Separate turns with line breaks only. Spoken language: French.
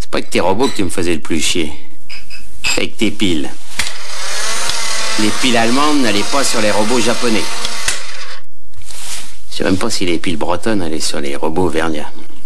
C'est pas que tes robots que tu me faisais le plus chier. Avec tes piles. Les piles allemandes n'allaient pas sur les robots japonais. Je sais même pas si les piles bretonnes allaient sur les robots auvergnats.